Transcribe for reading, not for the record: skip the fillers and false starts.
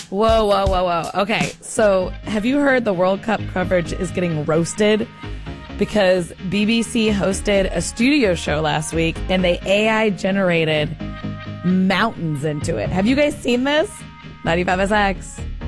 Whoa, whoa, whoa, whoa. Okay, so have you heard the World Cup coverage is getting roasted? Because BBC hosted a studio show last week and they AI generated mountains into it. Have you guys seen this? 95SX.